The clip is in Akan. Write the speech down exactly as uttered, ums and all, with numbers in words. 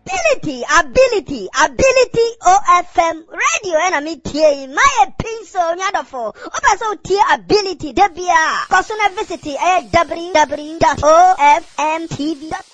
ability, ability, ability O F M radio and me tie my pencil nyadofo. Opa so tie ability debia. Kosuna visit w w w dot o f m t v dot